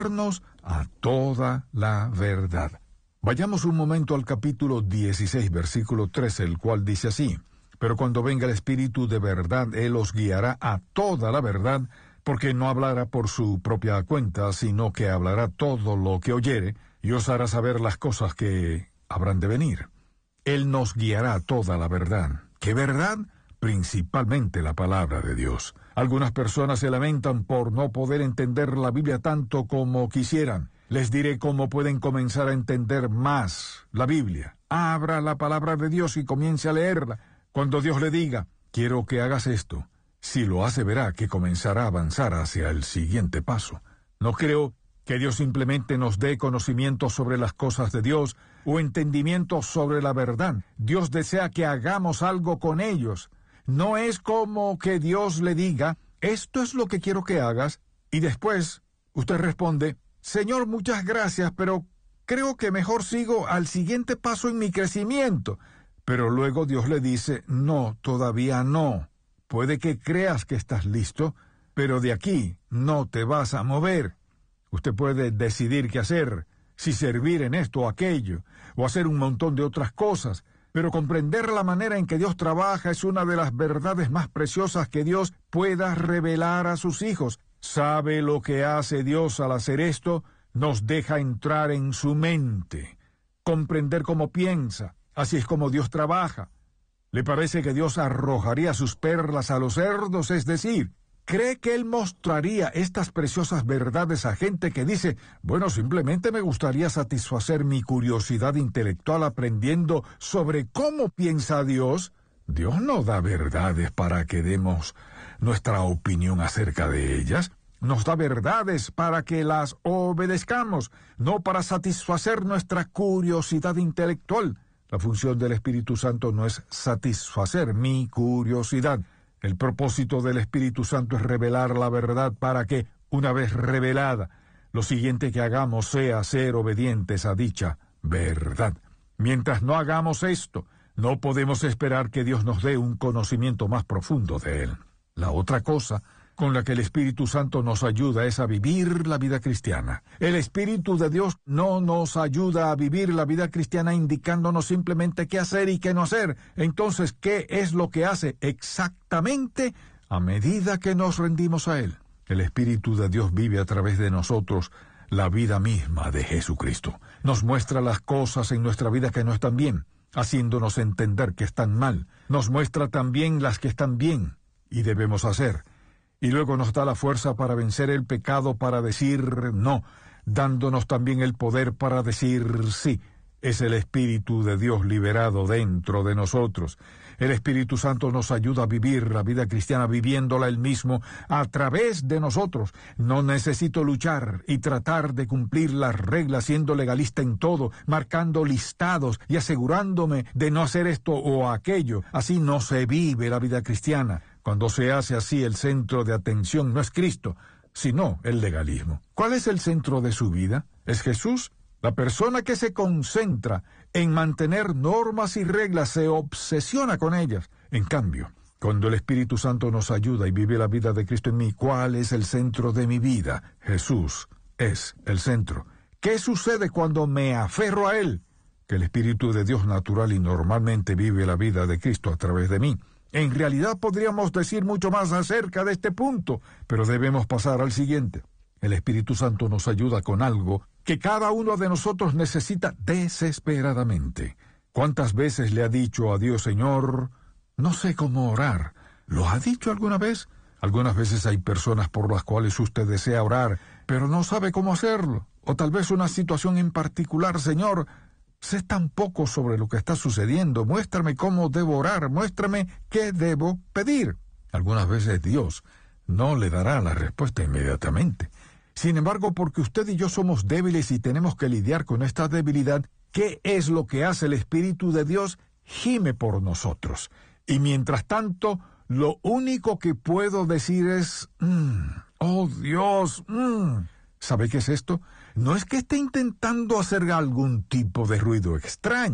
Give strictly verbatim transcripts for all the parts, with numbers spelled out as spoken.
a toda la verdad. Vayamos un momento al capítulo dieciséis, versículo trece, el cual dice así: Pero cuando venga el Espíritu de verdad, Él os guiará a toda la verdad, porque no hablará por su propia cuenta, sino que hablará todo lo que oyere, y os hará saber las cosas que habrán de venir. Él nos guiará a toda la verdad. ¿Qué verdad? Principalmente la palabra de Dios. Algunas personas se lamentan por no poder entender la Biblia tanto como quisieran. Les diré cómo pueden comenzar a entender más la Biblia. Abra la palabra de Dios y comience a leerla. Cuando Dios le diga, quiero que hagas esto, si lo hace verá que comenzará a avanzar hacia el siguiente paso. No creo que Dios simplemente nos dé conocimiento sobre las cosas de Dios o entendimiento sobre la verdad. Dios desea que hagamos algo con ellos. No es como que Dios le diga, esto es lo que quiero que hagas, y después usted responde, Señor, muchas gracias, pero creo que mejor sigo al siguiente paso en mi crecimiento. Pero luego Dios le dice, no, todavía no. Puede que creas que estás listo, pero de aquí no te vas a mover. Usted puede decidir qué hacer, si servir en esto o aquello, o hacer un montón de otras cosas, pero comprender la manera en que Dios trabaja es una de las verdades más preciosas que Dios pueda revelar a sus hijos. ¿Sabe lo que hace Dios al hacer esto? Nos deja entrar en su mente, comprender cómo piensa. Así es como Dios trabaja. ¿Le parece que Dios arrojaría sus perlas a los cerdos? Es decir, ¿cree que Él mostraría estas preciosas verdades a gente que dice, bueno, simplemente me gustaría satisfacer mi curiosidad intelectual aprendiendo sobre cómo piensa Dios? Dios no da verdades para que demos nuestra opinión acerca de ellas. Nos da verdades para que las obedezcamos, no para satisfacer nuestra curiosidad intelectual. La función del Espíritu Santo no es satisfacer mi curiosidad. El propósito del Espíritu Santo es revelar la verdad para que, una vez revelada, lo siguiente que hagamos sea ser obedientes a dicha verdad. Mientras no hagamos esto, no podemos esperar que Dios nos dé un conocimiento más profundo de Él. La otra cosa con la que el Espíritu Santo nos ayuda es a vivir la vida cristiana. El Espíritu de Dios no nos ayuda a vivir la vida cristiana indicándonos simplemente qué hacer y qué no hacer. Entonces, ¿qué es lo que hace exactamente a medida que nos rendimos a Él? El Espíritu de Dios vive a través de nosotros la vida misma de Jesucristo. Nos muestra las cosas en nuestra vida que no están bien, haciéndonos entender que están mal. Nos muestra también las que están bien y debemos hacer. Y luego nos da la fuerza para vencer el pecado, para decir no, dándonos también el poder para decir sí. Es el Espíritu de Dios liberado dentro de nosotros. El Espíritu Santo nos ayuda a vivir la vida cristiana viviéndola Él mismo a través de nosotros. No necesito luchar y tratar de cumplir las reglas siendo legalista en todo, marcando listados y asegurándome de no hacer esto o aquello. Así no se vive la vida cristiana. Cuando se hace así, el centro de atención no es Cristo, sino el legalismo. ¿Cuál es el centro de su vida? ¿Es Jesús? La persona que se concentra en mantener normas y reglas se obsesiona con ellas. En cambio, cuando el Espíritu Santo nos ayuda y vive la vida de Cristo en mí, ¿cuál es el centro de mi vida? Jesús es el centro. ¿Qué sucede cuando me aferro a Él? Que el Espíritu de Dios natural y normalmente vive la vida de Cristo a través de mí. En realidad podríamos decir mucho más acerca de este punto, pero debemos pasar al siguiente. El Espíritu Santo nos ayuda con algo que cada uno de nosotros necesita desesperadamente. ¿Cuántas veces le ha dicho a Dios, Señor, no sé cómo orar? ¿Lo ha dicho alguna vez? Algunas veces hay personas por las cuales usted desea orar, pero no sabe cómo hacerlo. O tal vez una situación en particular, Señor, sé tan poco sobre lo que está sucediendo. Muéstrame cómo debo orar, muéstrame qué debo pedir. Algunas veces Dios no le dará la respuesta inmediatamente. Sin embargo, porque usted y yo somos débiles y tenemos que lidiar con esta debilidad, ¿qué es lo que hace el Espíritu de Dios? Gime por nosotros. Y mientras tanto, lo único que puedo decir es, mm, oh Dios, mm. ¿sabe qué es esto? No es que esté intentando hacer algún tipo de ruido extraño.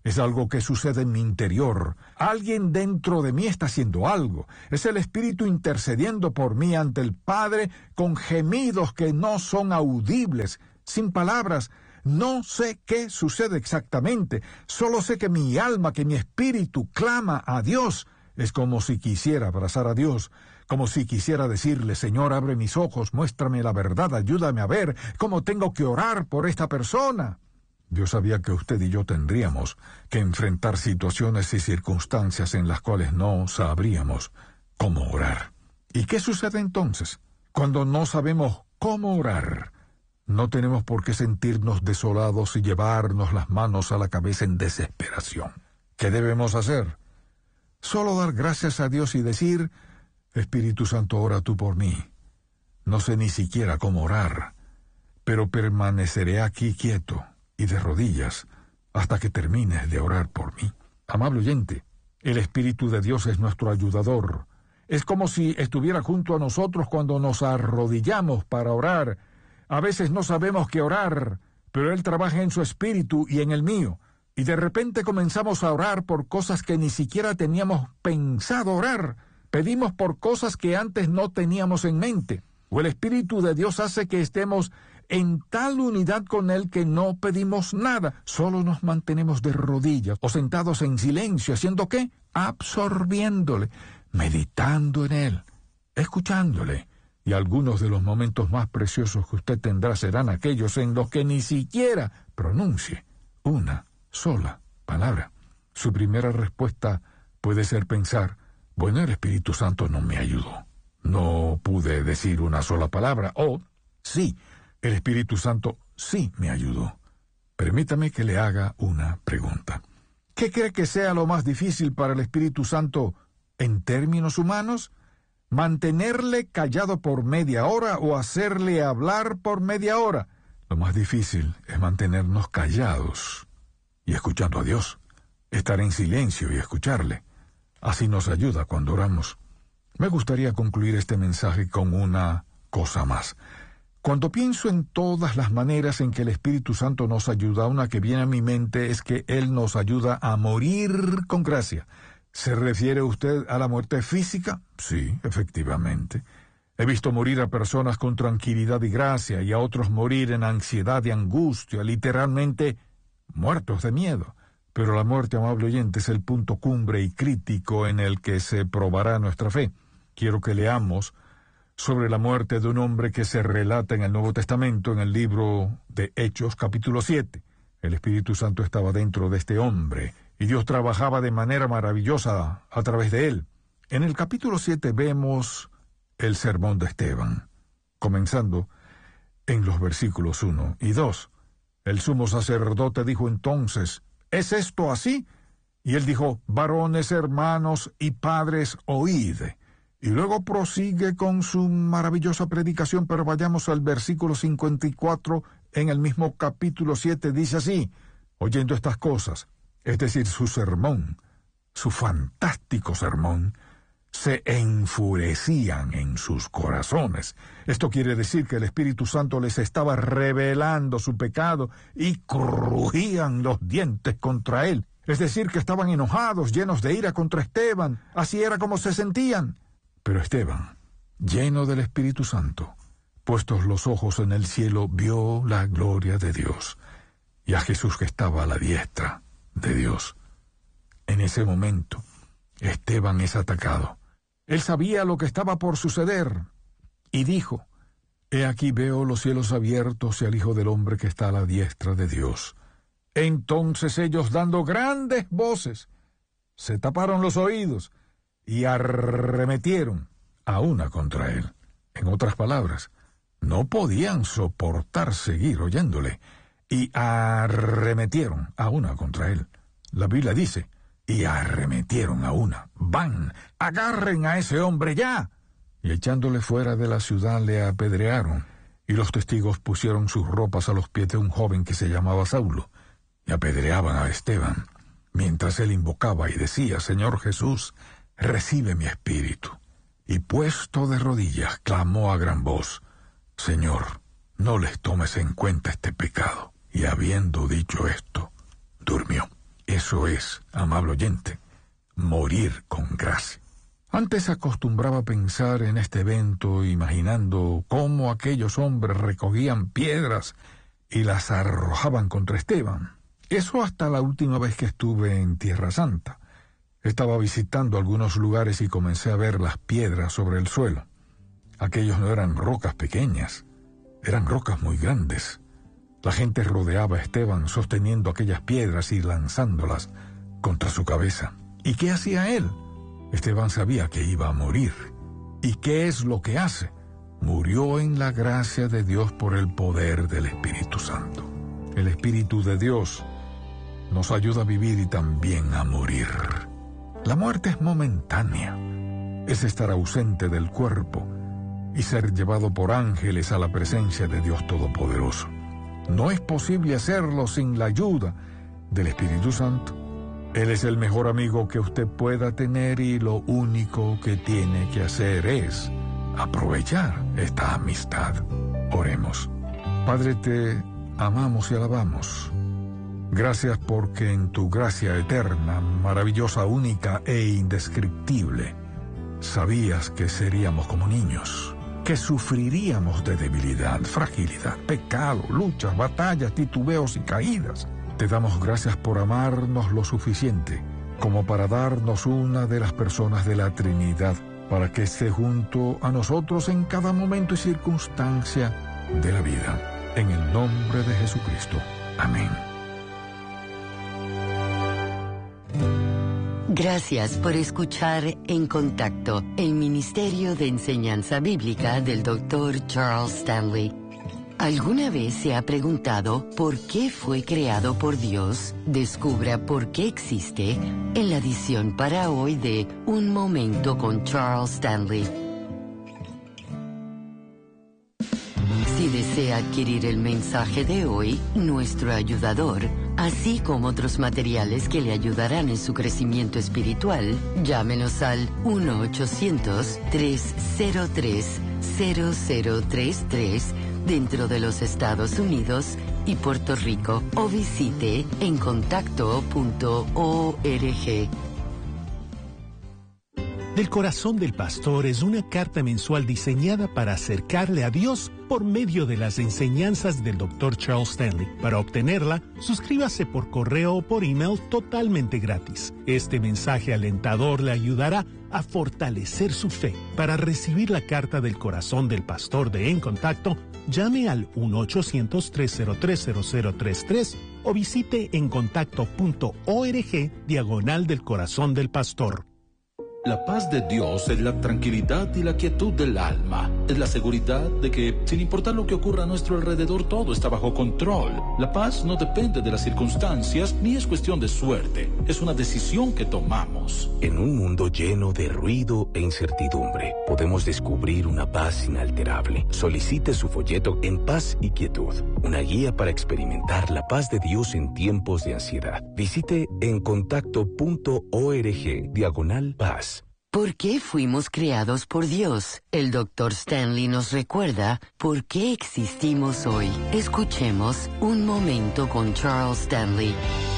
Es algo que sucede en mi interior. Alguien dentro de mí está haciendo algo. Es el Espíritu intercediendo por mí ante el Padre con gemidos que no son audibles, sin palabras. No sé qué sucede exactamente. Solo sé que mi alma, que mi espíritu clama a Dios. Es como si quisiera abrazar a Dios, como si quisiera decirle: Señor, abre mis ojos, muéstrame la verdad, ayúdame a ver cómo tengo que orar por esta persona. Yo sabía que usted y yo tendríamos que enfrentar situaciones y circunstancias en las cuales no sabríamos cómo orar. ¿Y qué sucede entonces? Cuando no sabemos cómo orar, no tenemos por qué sentirnos desolados y llevarnos las manos a la cabeza en desesperación. ¿Qué debemos hacer? Solo dar gracias a Dios y decir: Espíritu Santo, ora tú por mí. No sé ni siquiera cómo orar, pero permaneceré aquí quieto y de rodillas hasta que termines de orar por mí. Amable oyente, el Espíritu de Dios es nuestro ayudador. Es como si estuviera junto a nosotros cuando nos arrodillamos para orar. A veces no sabemos qué orar, pero Él trabaja en su espíritu y en el mío. Y de repente comenzamos a orar por cosas que ni siquiera teníamos pensado orar. Pedimos por cosas que antes no teníamos en mente. O el Espíritu de Dios hace que estemos en tal unidad con Él que no pedimos nada. Solo nos mantenemos de rodillas o sentados en silencio. ¿Haciendo qué? Absorbiéndole, meditando en Él, escuchándole. Y algunos de los momentos más preciosos que usted tendrá serán aquellos en los que ni siquiera pronuncie una sola palabra. Su primera respuesta puede ser pensar: bueno, el Espíritu Santo no me ayudó. No pude decir una sola palabra. O, sí, el Espíritu Santo sí me ayudó. Permítame que le haga una pregunta. ¿Qué cree que sea lo más difícil para el Espíritu Santo en términos humanos? ¿Mantenerle callado por media hora o hacerle hablar por media hora? Lo más difícil es mantenernos callados y escuchando a Dios. Estar en silencio y escucharle. Así nos ayuda cuando oramos. Me gustaría concluir este mensaje con una cosa más. Cuando pienso en todas las maneras en que el Espíritu Santo nos ayuda, una que viene a mi mente es que Él nos ayuda a morir con gracia. ¿Se refiere usted a la muerte física? Sí, efectivamente. He visto morir a personas con tranquilidad y gracia y a otros morir en ansiedad y angustia, literalmente muertos de miedo. Pero la muerte, amable oyente, es el punto cumbre y crítico en el que se probará nuestra fe. Quiero que leamos sobre la muerte de un hombre que se relata en el Nuevo Testamento, en el libro de Hechos, capítulo siete. El Espíritu Santo estaba dentro de este hombre, y Dios trabajaba de manera maravillosa a través de él. En el capítulo siete vemos el sermón de Esteban, comenzando en los versículos uno y dos. El sumo sacerdote dijo entonces: ¿es esto así? Y él dijo: varones, hermanos y padres, oíd. Y luego prosigue con su maravillosa predicación, pero vayamos al versículo cincuenta y cuatro en el mismo capítulo siete. Dice así: oyendo estas cosas, es decir, su sermón, su fantástico sermón, se enfurecían en sus corazones. Esto quiere decir que el Espíritu Santo les estaba revelando su pecado y crujían los dientes contra él. Es decir, que estaban enojados, llenos de ira contra Esteban. Así era como se sentían. Pero Esteban, lleno del Espíritu Santo, puestos los ojos en el cielo, vio la gloria de Dios y a Jesús que estaba a la diestra de Dios. En ese momento, Esteban es atacado. Él sabía lo que estaba por suceder y dijo: he aquí veo los cielos abiertos y al Hijo del Hombre que está a la diestra de Dios. Entonces ellos, dando grandes voces, se taparon los oídos y arremetieron a una contra él. En otras palabras, no podían soportar seguir oyéndole y arremetieron a una contra él. La Biblia dice: y arremetieron a una. Van, agarren a ese hombre ya. Y echándole fuera de la ciudad le apedrearon, y los testigos pusieron sus ropas a los pies de un joven que se llamaba Saulo, y apedreaban a Esteban, mientras él invocaba y decía: Señor Jesús, recibe mi espíritu. Y puesto de rodillas, clamó a gran voz: Señor, no les tomes en cuenta este pecado. Y habiendo dicho esto, durmió. Eso es, amable oyente, morir con gracia. Antes acostumbraba a pensar en este evento imaginando cómo aquellos hombres recogían piedras y las arrojaban contra Esteban. Eso hasta la última vez que estuve en Tierra Santa. Estaba visitando algunos lugares y comencé a ver las piedras sobre el suelo. Aquellos no eran rocas pequeñas, eran rocas muy grandes. La gente rodeaba a Esteban sosteniendo aquellas piedras y lanzándolas contra su cabeza. ¿Y qué hacía él? Esteban sabía que iba a morir. ¿Y qué es lo que hace? Murió en la gracia de Dios por el poder del Espíritu Santo. El Espíritu de Dios nos ayuda a vivir y también a morir. La muerte es momentánea. Es estar ausente del cuerpo y ser llevado por ángeles a la presencia de Dios Todopoderoso. No es posible hacerlo sin la ayuda del Espíritu Santo. Él es el mejor amigo que usted pueda tener y lo único que tiene que hacer es aprovechar esta amistad. Oremos. Padre, te amamos y alabamos. Gracias porque en tu gracia eterna, maravillosa, única e indescriptible, sabías que seríamos como niños, que sufriríamos de debilidad, fragilidad, pecado, luchas, batallas, titubeos y caídas. Te damos gracias por amarnos lo suficiente como para darnos una de las personas de la Trinidad, para que esté junto a nosotros en cada momento y circunstancia de la vida. En el nombre de Jesucristo. Amén. Gracias por escuchar En Contacto, el Ministerio de Enseñanza Bíblica del doctor Charles Stanley. ¿Alguna vez se ha preguntado por qué fue creado por Dios? Descubra por qué existe en la edición para hoy de Un Momento con Charles Stanley. Si desea adquirir el mensaje de hoy, nuestro ayudador, así como otros materiales que le ayudarán en su crecimiento espiritual, llámenos al uno ochocientos, tres cero tres, cero cero tres tres dentro de los Estados Unidos y Puerto Rico o visite en contacto punto org. Del Corazón del Pastor es una carta mensual diseñada para acercarle a Dios por medio de las enseñanzas del doctor Charles Stanley. Para obtenerla, suscríbase por correo o por email totalmente gratis. Este mensaje alentador le ayudará a fortalecer su fe. Para recibir la carta del Corazón del Pastor de En Contacto, llame al uno ochocientos, tres cero tres, cero cero tres tres o visite en contacto punto org diagonal del Corazón del Pastor. La paz de Dios es la tranquilidad y la quietud del alma. Es la seguridad de que, sin importar lo que ocurra a nuestro alrededor, todo está bajo control. La paz no depende de las circunstancias ni es cuestión de suerte. Es una decisión que tomamos. En un mundo lleno de ruido e incertidumbre, podemos descubrir una paz inalterable. Solicite su folleto En Paz y Quietud, una guía para experimentar la paz de Dios en tiempos de ansiedad. Visite en contacto punto org diagonal paz. ¿Por qué fuimos creados por Dios? El doctor Stanley nos recuerda por qué existimos hoy. Escuchemos Un Momento con Charles Stanley.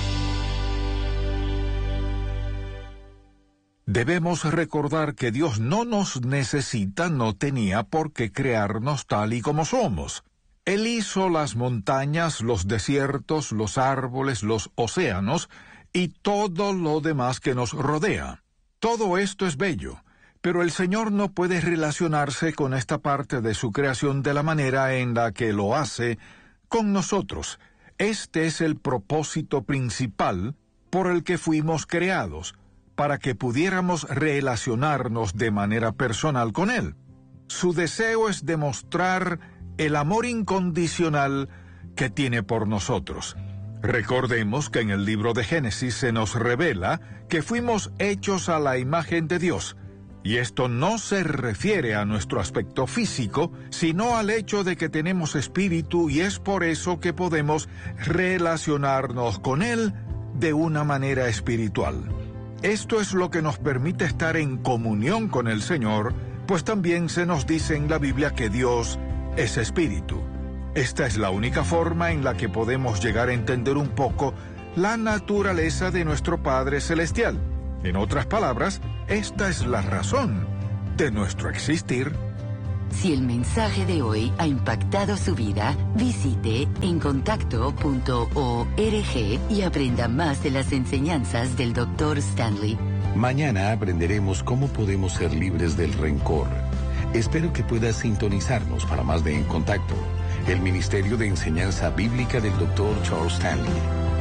Debemos recordar que Dios no nos necesita, no tenía por qué crearnos tal y como somos. Él hizo las montañas, los desiertos, los árboles, los océanos y todo lo demás que nos rodea. Todo esto es bello, pero el Señor no puede relacionarse con esta parte de su creación de la manera en la que lo hace con nosotros. Este es el propósito principal por el que fuimos creados, para que pudiéramos relacionarnos de manera personal con Él. Su deseo es demostrar el amor incondicional que tiene por nosotros. Recordemos que en el libro de Génesis se nos revela que fuimos hechos a la imagen de Dios, y esto no se refiere a nuestro aspecto físico, sino al hecho de que tenemos espíritu y es por eso que podemos relacionarnos con Él de una manera espiritual. Esto es lo que nos permite estar en comunión con el Señor, pues también se nos dice en la Biblia que Dios es espíritu. Esta es la única forma en la que podemos llegar a entender un poco la naturaleza de nuestro Padre Celestial. En otras palabras, esta es la razón de nuestro existir. Si el mensaje de hoy ha impactado su vida, visite encontacto punto org y aprenda más de las enseñanzas del doctor Stanley. Mañana aprenderemos cómo podemos ser libres del rencor. Espero que puedas sintonizarnos para más de En Contacto, el Ministerio de Enseñanza Bíblica del doctor Charles Stanley.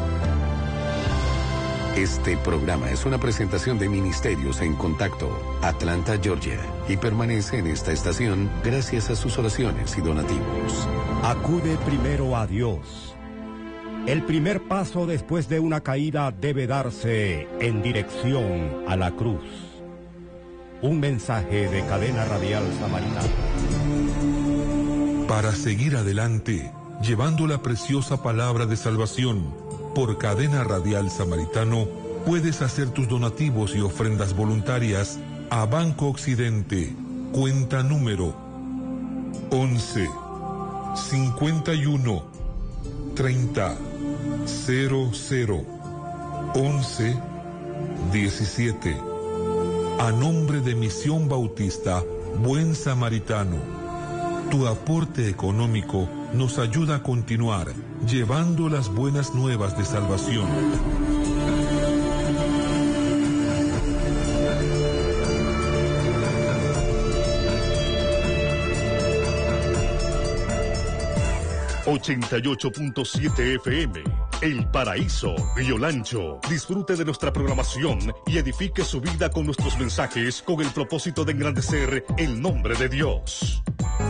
Este programa es una presentación de Ministerios en Contacto, Atlanta, Georgia, y permanece en esta estación gracias a sus oraciones y donativos. Acude primero a Dios. El primer paso después de una caída debe darse en dirección a la cruz. Un mensaje de Cadena Radial Samaritana. Para seguir adelante, llevando la preciosa palabra de salvación, por Cadena Radial Samaritano, puedes hacer tus donativos y ofrendas voluntarias a Banco Occidente, cuenta número once, cincuenta y uno, treinta, cero cero, once, diecisiete. A nombre de Misión Bautista Buen Samaritano, tu aporte económico nos ayuda a continuar llevando las buenas nuevas de salvación. ochenta y ocho punto siete F M, El Paraíso, Río Lancho. Disfrute de nuestra programación y edifique su vida con nuestros mensajes con el propósito de engrandecer el nombre de Dios.